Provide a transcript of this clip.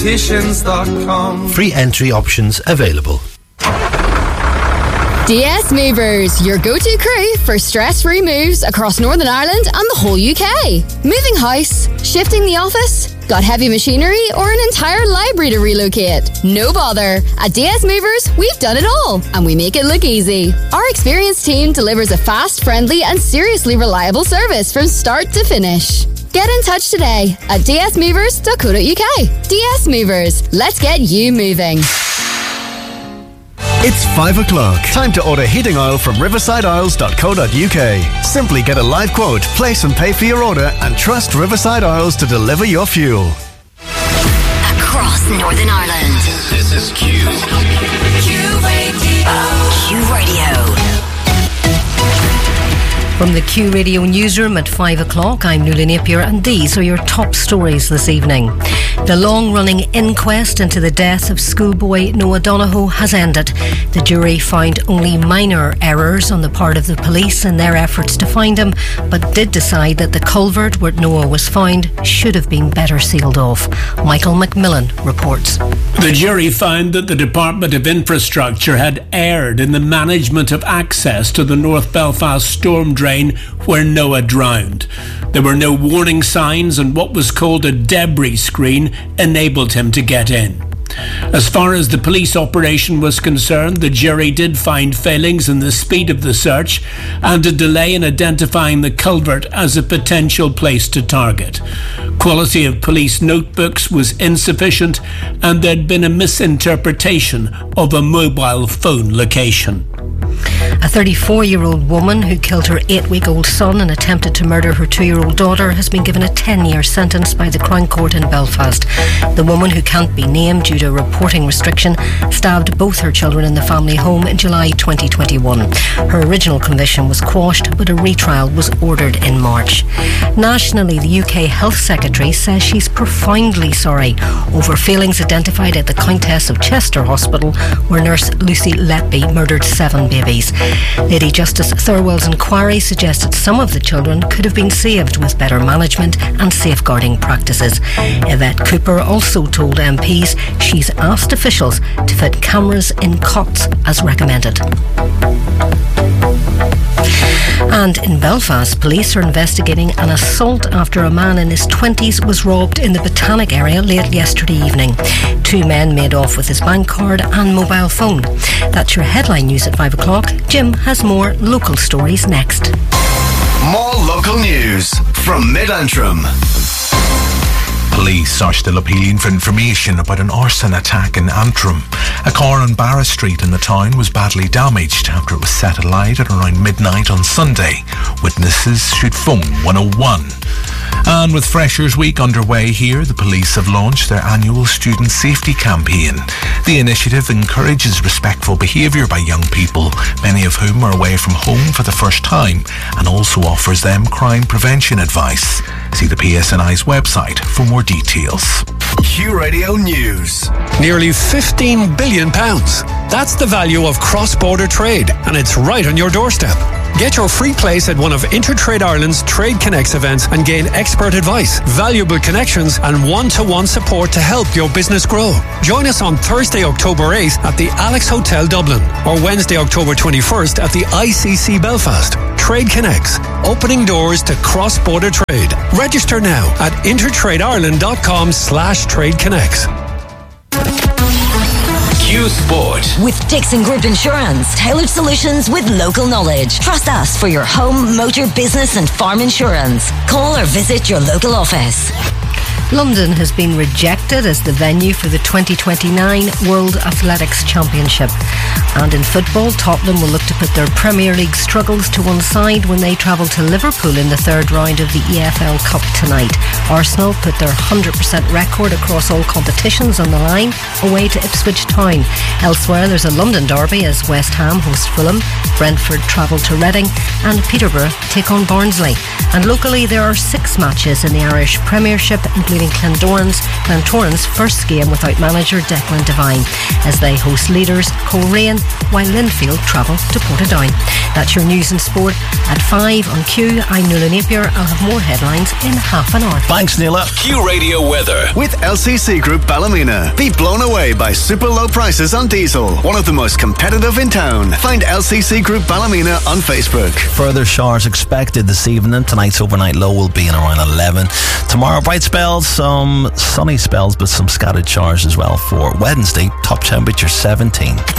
Titians.com. Free entry options available. DS Movers, your go-to crew for stress-free moves across Northern Ireland and the whole UK. Moving house, shifting the office, got heavy machinery or an entire library to relocate? No bother. At DS Movers, we've done it all and we make it look easy. Our experienced team delivers a fast, friendly and seriously reliable service from start to finish. Get in touch today at dsmovers.co.uk. DS Movers, let's get you moving. It's 5 o'clock. Time to order heating oil from riversideoils.co.uk. Simply get a live quote, place and pay for your order, and trust Riverside Oils to deliver your fuel. Across Northern Ireland. This is Q. Q Radio. From the Q Radio newsroom at 5 o'clock, I'm Nuala Napier, and these are your top stories this evening. The long-running inquest into the death of schoolboy Noah Donohoe has ended. The jury found only minor errors on the part of the police in their efforts to find him, but did decide that the culvert where Noah was found should have been better sealed off. Michael McMillan reports. The jury found that the Department of Infrastructure had erred in the management of access to the North Belfast storm drain where Noah drowned. There were no warning signs, and what was called a debris screen enabled him to get in. As far as the police operation was concerned, the jury did find failings in the speed of the search and a delay in identifying the culvert as a potential place to target. Quality of police notebooks was insufficient, and there'd been a misinterpretation of a mobile phone location. A 34-year-old woman who killed her 8-week-old son and attempted to murder her 2-year-old daughter has been given a 10-year sentence by the Crown Court in Belfast. The woman, who can't be named due to a reporting restriction, stabbed both her children in the family home in July 2021. Her original conviction was quashed, but a retrial was ordered in March. Nationally, the UK Health Secretary says she's profoundly sorry over failings identified at the Countess of Chester Hospital, where nurse Lucy Letby murdered 7 babies. Lady Justice Thirlwell's inquiry suggested some of the children could have been saved with better management and safeguarding practices. Yvette Cooper also told MPs she's asked officials to fit cameras in cots as recommended. And in Belfast, police are investigating an assault after a man in his 20s was robbed in the Botanic area late yesterday evening. 2 men made off with his bank card and mobile phone. That's your headline news at 5 o'clock. Jim has more local stories next. More local news from Mid-Antrim. Police are still appealing for information about an arson attack in Antrim. A car on Barra Street in the town was badly damaged after it was set alight at around midnight on Sunday. Witnesses should phone 101. And with Freshers' Week underway here, the police have launched their annual student safety campaign. The initiative encourages respectful behaviour by young people, many of whom are away from home for the first time, and also offers them crime prevention advice. See the PSNI's website for more details. Q Radio News. Nearly £15 billion. That's the value of cross-border trade, and it's right on your doorstep. Get your free place at one of Intertrade Ireland's Trade Connects events and gain expert advice, valuable connections and one-to-one support to help your business grow. Join us on Thursday, October 8th at the Alex Hotel Dublin or Wednesday, October 21st at the ICC Belfast. Trade Connects, opening doors to cross-border trade. Register now at intertradeIreland.com/tradeconnects. Q Sport. With Dixon Group Insurance, tailored solutions with local knowledge. Trust us for your home, motor, business and farm insurance. Call or visit your local office. London has been rejected as the venue for the 2029 World Athletics Championship. And in football, Tottenham will look to put their Premier League struggles to one side when they travel to Liverpool in the third round of the EFL Cup tonight. Arsenal put their 100% record across all competitions on the line away to Ipswich Town. Elsewhere, there's a London derby as West Ham host Fulham, Brentford travel to Reading and Peterborough take on Barnsley. And locally, there are 6 matches in the Irish Premiership, including leaving Glentoran's first game without manager Declan Devine as they host leaders Coleraine while Linfield travel to Portadown. That's your news and sport at 5 on Q. I'm Nuala Napier. I'll have more headlines in half an hour. Thanks, Nuala. Q Radio weather. With LCC Group Ballymena. Be blown away by super low prices on diesel. One of the most competitive in town. Find LCC Group Ballymena on Facebook. Further showers expected this evening. Tonight's overnight low will be in around 11. Tomorrow, bright spells, some sunny spells, but some scattered showers as well for Wednesday. Top temperature 17.